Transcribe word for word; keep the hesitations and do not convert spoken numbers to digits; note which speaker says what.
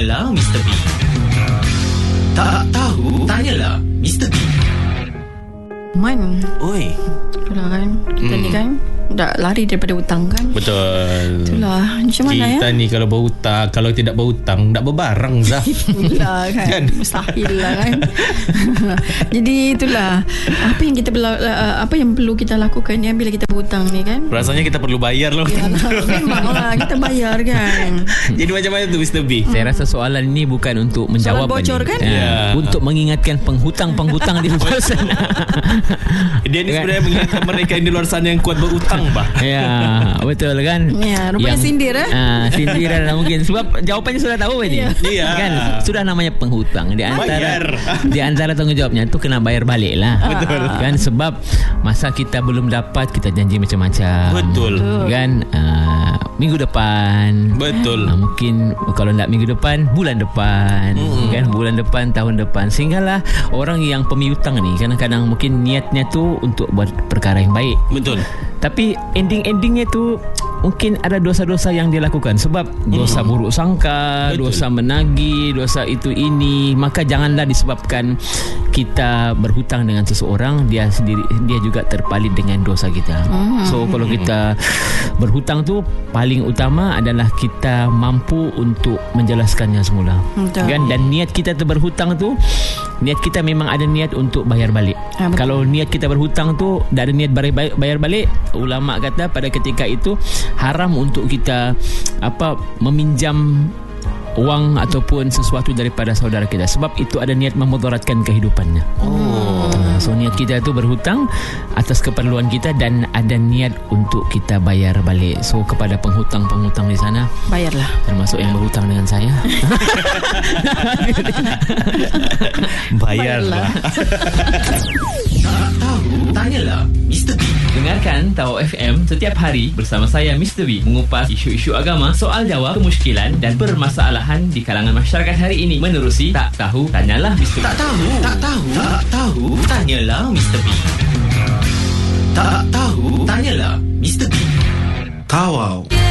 Speaker 1: Tanyalah Mister B. Tak tahu, tanyalah Mister B.
Speaker 2: Man,
Speaker 3: Oi.
Speaker 2: itulah kan. Kita hmm. ni kan dah lari daripada hutang kan.
Speaker 3: Betul.
Speaker 2: Itulah. Macam mana
Speaker 3: kita
Speaker 2: ya?
Speaker 3: ni kalau berhutang, kalau tidak berhutang, tak berbarang Zaf.
Speaker 2: Itulah kan, kan? Mustahil lah kan. Jadi itulah apa yang kita bela, apa yang perlu kita lakukan ya bila kita berhutang ni kan.
Speaker 3: Rasanya kita perlu bayar lah.
Speaker 2: Memanglah kita bayar kan.
Speaker 3: Jadi macam mana tu Mister B?
Speaker 4: Saya rasa soalan ini bukan untuk menjawab,
Speaker 2: soalan bocor
Speaker 4: ini.
Speaker 2: kan?
Speaker 4: Ya. Untuk mengingatkan penghutang-penghutang di luar sana.
Speaker 3: Dia ni sebenarnya mengingatkan mereka yang di luar sana yang kuat berhutang bah.
Speaker 4: Ya, betul kan?
Speaker 2: Ya, rupanya yang, sindir eh?
Speaker 4: Ah, sindiran lah mungkin. Sebab jawapannya sudah tahu ini.
Speaker 3: Iya.
Speaker 4: Kan? Sudah namanya penghutang. Di antara
Speaker 3: bayar.
Speaker 4: Di antara tanggungjawabnya tu kena bayar balik lah.
Speaker 3: Betul.
Speaker 4: Kan sebab masa kita belum dapat, kita janji macam-macam.
Speaker 3: Betul.
Speaker 4: Kan? Uh, minggu depan.
Speaker 3: Betul.
Speaker 4: Uh, mungkin kalau tak minggu depan, bulan depan. Hmm. Kan? Bulan depan, tahun depan. Sehinggalah orang yang pemiutang ni kadang-kadang mungkin niatnya tu untuk buat perkara yang baik.
Speaker 3: Betul.
Speaker 4: Tapi ending-endingnya tu mungkin ada dosa-dosa yang dia lakukan. Sebab dosa hmm. buruk sangka, betul. Dosa menagih, dosa itu ini. Maka janganlah disebabkan kita berhutang dengan seseorang, dia sendiri dia juga terpalit dengan dosa kita. hmm. So kalau kita berhutang tu, paling utama adalah kita mampu untuk menjelaskannya semula. Betul. Kan? Dan niat kita tu berhutang tu, niat kita memang ada niat untuk bayar balik. Ha, kalau niat kita berhutang tu tak ada niat bayar, bayar balik, ulama kata pada ketika itu haram untuk kita apa meminjam wang ataupun sesuatu daripada saudara kita, sebab itu ada niat memudaratkan kehidupannya. Oh. Uh, so niat kita tu berhutang atas keperluan kita dan ada niat untuk kita bayar balik. So kepada penghutang-penghutang di sana,
Speaker 2: bayarlah.
Speaker 4: Termasuk yang berhutang dengan saya.
Speaker 3: Bayarlah.
Speaker 1: Tak tahu, tanyalah Mister B.
Speaker 5: Dengarkan Tahu F M setiap hari bersama saya Mister B mengupas isu-isu agama, soal jawab, kemusykilan dan permasalahan di kalangan masyarakat hari ini menerusi Tak Tahu Tanyalah Mister B.
Speaker 1: Tak tahu, tak tahu, tak tahu, tanyalah Mister B. Tak tahu, tanyalah Mister B.
Speaker 3: Kawau.